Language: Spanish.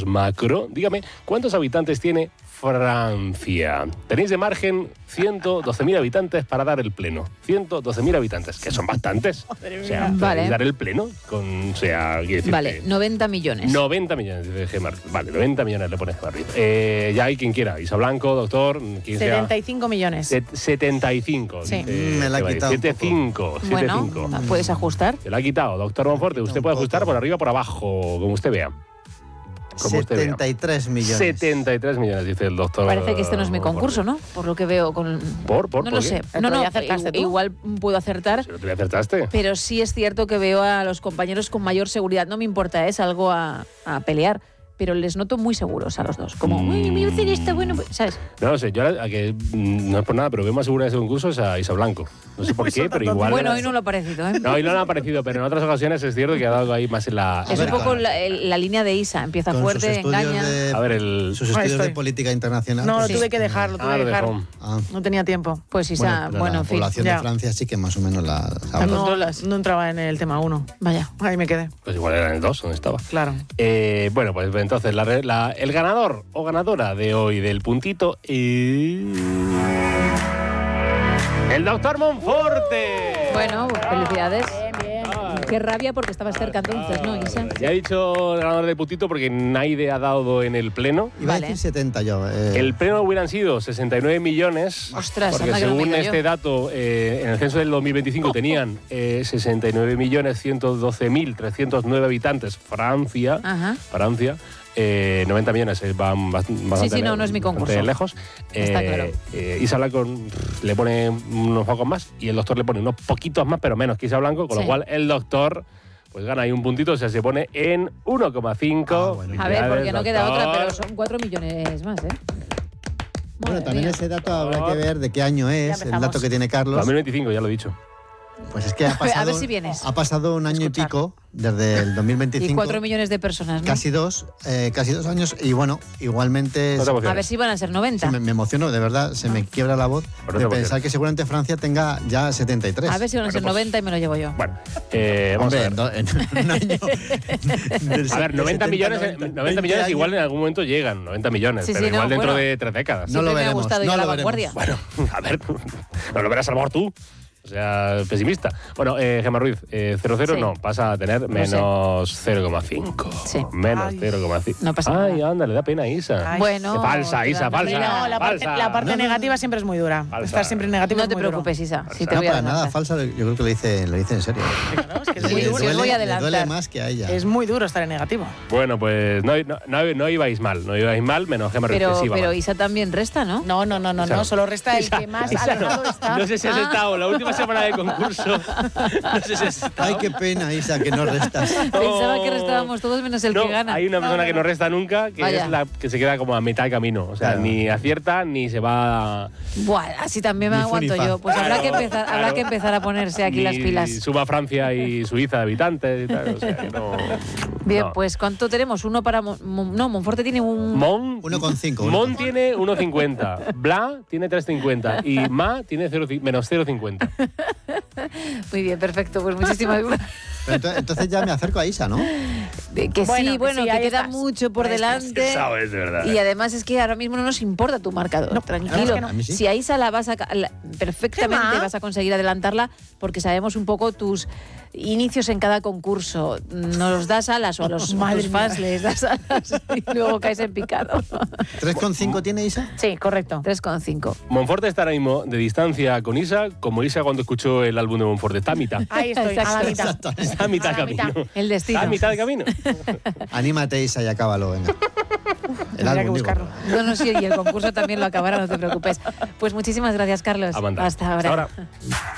macro. Dígame, ¿cuántos habitantes tiene Francia? Tenéis de margen 112.000 habitantes para dar el pleno. 112.000 habitantes, que son bastantes. O sea, vale. dar el pleno con, o sea, quiere decir vale, 90 millones. 90 millones, dice Gemma. Vale, 90 millones le pone Gemma Ruiz. Ya hay quien quiera. Isa Blanco, doctor, quien 75 sea. millones. 75. Sí. Me la ha quitado 75. Bueno, puedes ajustar. Se la ha quitado, doctor Monforte. Usted puede ajustar por arriba o por abajo, como usted vea. 73 millones. 73 millones, dice el doctor. Parece que este no es mi concurso, ¿no? Por lo que veo con... ¿Por no lo qué? sé. No, acertaste tú. Igual puedo acertar. Si no te acertaste. Pero sí es cierto que veo a los compañeros con mayor seguridad. No me importa, es algo a pelear. Pero les noto muy seguros a los dos. Como, uy, me dicen esto, bueno, ¿sabes? No lo sé, yo a que no es por nada, pero veo más segura de ese concurso es a Isa Blanco. No sé por qué, pero igual. Bueno, hoy no lo ha parecido, ¿eh? No, hoy no le ha parecido, pero en otras ocasiones es cierto que ha dado ahí más en la. Es un poco la línea de Isa. Empieza Con fuerte, sus estudios engaña. A ver, sus estudios de política internacional. No, pues lo tuve que dejar, lo tuve que lo dejar. dejó. No tenía tiempo. Pues Isa, pero bueno, la en fin. población ya. de Francia sí que más o menos la No entraba en el tema 1. Vaya. Ahí me quedé. Pues igual era en el 2, donde estaba. Claro. Bueno, pues entonces el ganador o ganadora de hoy del puntito es el doctor Monforte. Bueno, pues felicidades. Qué rabia porque estabas cerca entonces, ¿no, Isa? Ya he dicho el ganador del puntito porque Naide ha dado en el pleno. Iba Vale. a decir 70 yo. El pleno hubieran sido 69 millones. Ostras, porque anda que no me según cayó. este dato, en el censo del 2025 tenían 69.112.309 habitantes. Francia. Ajá. Francia. 90 millones van bastante, Sí, no es mi concurso. bastante lejos. Está claro. Isa Blanco le pone unos pocos más y el doctor le pone unos poquitos más, pero menos que Isa Blanco, con lo Sí. cual el doctor pues gana ahí un puntito, o sea, se pone en 1,5. Bueno. A ver, porque no queda Doctor. otra, pero son 4 millones más, ¿eh? Bueno, Madre también mía. ese dato habrá que ver de qué año es, el empezamos. dato que tiene Carlos. 2025, ya lo he dicho. Pues es que ha pasado, A ver si vienes. ha pasado un año Escuchar. y pico desde el 2025. Y 4 millones de personas, ¿no? Casi 2 años. Y bueno, igualmente No te emociones. A ver si van a ser 90. me emociono, de verdad, se me quiebra la voz Por eso de te pensar emociones. que seguramente Francia tenga ya 73. A ver si van a ser Bueno, pues- 90 y me lo llevo yo. Bueno, vamos Hombre, a ver. en un año. A ver, 90 millones, 90 millones igual en algún momento llegan, 90 millones, Sí, pero sí, no, igual dentro bueno. de 3 décadas. No lo Siempre me ha veremos, gustado no ir a la lo veremos. vanguardia. Bueno, a ver, no lo verás a lo mejor tú. O sea, pesimista. Bueno, Gemma Ruiz, 0,0 Sí. no, pasa a tener sé. menos 0,5. Sí. Menos Ay. 0,5. No pasa Ay, nada. anda, le da pena a Isa. Ay. Bueno. Qué falsa, te Isa, da falsa. pena. No, la parte negativa siempre es muy dura. Falsa. Estar siempre negativo No es te muy duro. preocupes, Isa. Si te No, voy a para nada adelantar. falsa, yo creo que lo dice en serio. Claro, es que es Sí, muy sí, duro. os voy a le duele adelantar. más que a ella. Es muy duro estar en negativo. Bueno, pues no ibais mal, menos Gemma Ruiz, que sí iba Pero mal. Isa también resta, ¿no? No, solo resta el Isa, que más Isa, alejado no, está. no sé si has estado la última semana de concurso. No sé si has estado. Ay, qué pena, Isa, que no restas. Pensaba que restábamos todos menos el No, que gana. hay una persona que no resta nunca, que Vaya. es la que se queda como a mitad de camino. O sea, Claro. ni acierta ni se va. Buah, así también me Ni aguanto fu ni fa. yo. Pues habrá que empezar a ponerse aquí ni las pilas. Suba Francia y Suiza de habitantes y tal. O sea, que no. Bien, no. pues. ¿cuánto tenemos? Uno para... No, Monforte tiene un... Mon 1,5. Mon tiene 1,50. Bla tiene 3,50. Y Ma tiene menos 0,50. Muy bien, perfecto. Pues muchísimas gracias. Pero entonces ya me acerco a Isa, ¿no? Que Bueno, sí, bueno, que ahí queda estás. mucho por Ahí estás. delante. Sabes, de verdad. Y además es que ahora mismo no nos importa tu marcador. No, tranquilo. es que no. A mí sí. Si a Isa la vas a perfectamente Gemma. vas a conseguir adelantarla porque sabemos un poco tus inicios en cada concurso. Nos das alas o a los Madre tus fans mía. les das alas y luego caes en picado. 3,5 tiene Isa. Sí, correcto. 3,5. Monforte está ahora mismo de distancia con Isa, como Isa cuando escuchó el álbum de Monforte. Está a mitad. Ahí estoy, a la mitad. Está a mitad A la camino. mitad. El destino. Está a mitad de camino. Anímate, Isa, y acábalo, venga. Tendría que digo. buscarlo. No, sí, y el concurso también lo acabará, no te preocupes. Pues muchísimas gracias, Carlos. A mandar. Hasta ahora. Hasta ahora.